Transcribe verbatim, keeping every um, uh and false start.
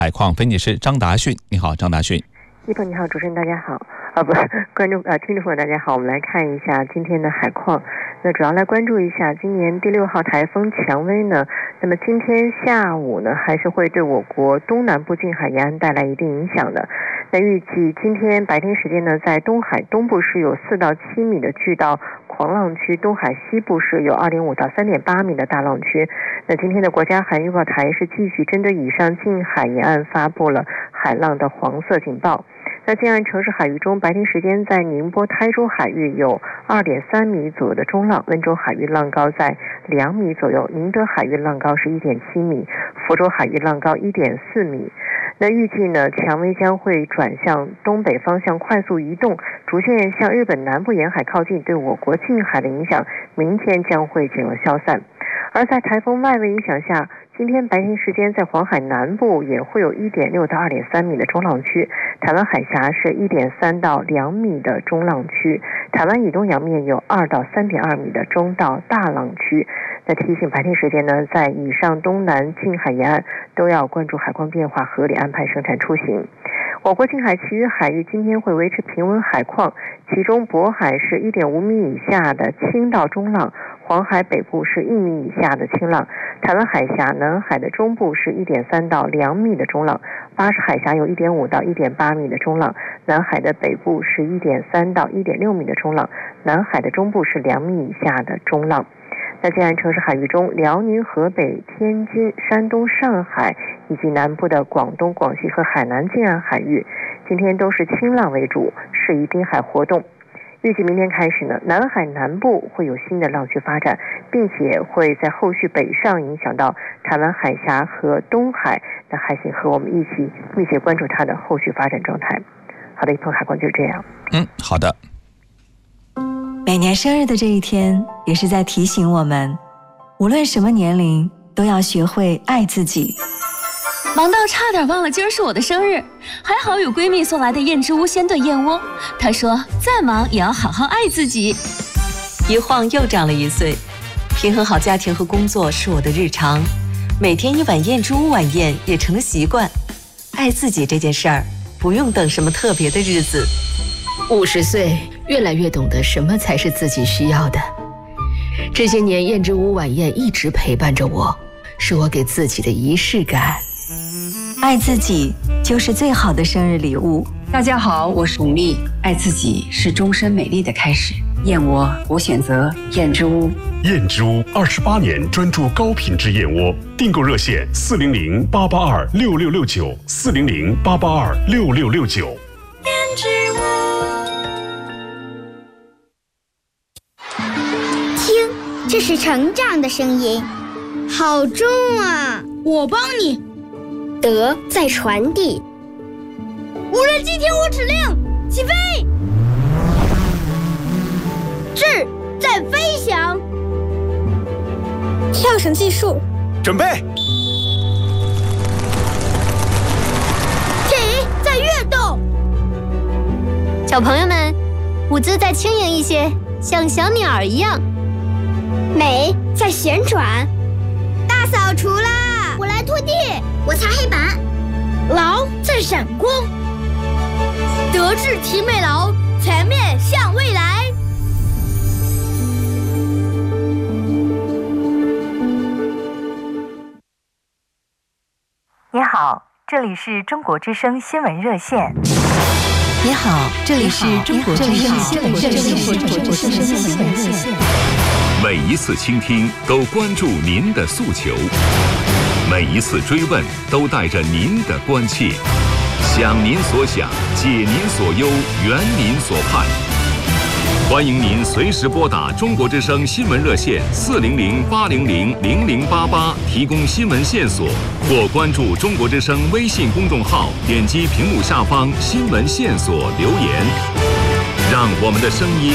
海况分析师张达训，你好，张达训。 一鹏你好，主持人大家好，啊不，观众呃听众朋友大家好，我们来看一下今天的海况。那主要来关注一下今年第六号台风蔷薇呢，那么今天下午呢还是会对我国东南部近海沿岸带来一定影响的。那预计今天白天时间呢，在东海东部是有四到七米的巨到狂浪区，东海西部是有二点五到三点八米的大浪区。那今天的国家海洋预报台是继续针对以上近海沿岸发布了海浪的黄色警报。那近岸城市海域中，白天时间在宁波、台州海域有二点三米左右的中浪，温州海域浪高在两米左右，宁德海域浪高是一点七米，福州海域浪高一点四米。那预计呢，蔷薇将会转向东北方向快速移动，逐渐向日本南部沿海靠近，对我国近海的影响明天将会减弱消散。而在台风外围影响下，今天白天时间在黄海南部也会有一点六到二点三米的中浪区，台湾海峡是一点三到两米的中浪区，台湾以东洋面有二到三点二米的中到大浪区。那提醒白天时间呢，在以上东南近海沿岸都要关注海况变化，合理安排生产出行。我国近海其余海域今天会维持平稳海况，其中渤海是一点五米以下的轻到中浪，黄海北部是一米以下的轻浪，台湾海峡南海的中部是一点三到两米的中浪，巴士海峡有一点五到一点八米的中浪，南海的北部是一点三到一点六米的中浪，南海的中部是两米以下的中浪。那近岸城市海域中，辽宁、河北、天津、山东、上海以及南部的广东、广西和海南近岸海域，今天都是轻浪为主，适宜滨海活动。预计明天开始呢，南海南部会有新的浪区发展，并且会在后续北上影响到台湾海峡和东海。那还请和我们一起密切关注它的后续发展状态。好的，一鹏海况就是这样。 嗯，好的。 每年生日的这一天，也是在提醒我们，无论什么年龄，都要学会爱自己。 忙到差点忘了今儿是我的生日，还好有闺蜜送来的燕之屋鲜炖燕窝。她说再忙也要好好爱自己。 一晃又长了一岁，平衡好家庭和工作是我的日常，每天一碗燕之屋晚宴也成了习惯。爱自己这件事儿，不用等什么特别的日子。 五十岁，越来越懂得什么才是自己需要的。这些年，燕之屋晚宴一直陪伴着我，是我给自己的仪式感。 爱自己就是最好的生日礼物。 大家好，我是巩俐。爱自己是终身美丽的开始。燕窝，我选择燕之屋。 燕之屋二十八年专注高品质燕窝，订购热线四零零八八二六六六九四零零八八二六六六九。 燕之屋。听，这是成长的声音，好重啊！ 我帮你。 德在传递。 无人机听我指令，起飞。智在飞翔。 跳绳计数。 准备。 体在跃动。 小朋友们，舞姿再轻盈一些，像小鸟儿一样。 美在旋转。 大扫除啦！ 我来拖地，我擦黑板。 劳在闪光。德智体美劳，全面向未来。 你好，这里是中国之声新闻热线。 你好，这里是中国之声新闻热线。 每一次倾听都关注您的诉求，每一次追问都带着您的关切，想您所想，解您所忧，圆您所盼。欢迎您随时拨打中国之声新闻热线四零零八零零零零八八提供新闻线索，或关注中国之声微信公众号，点击屏幕下方新闻线索留言，让我们的声音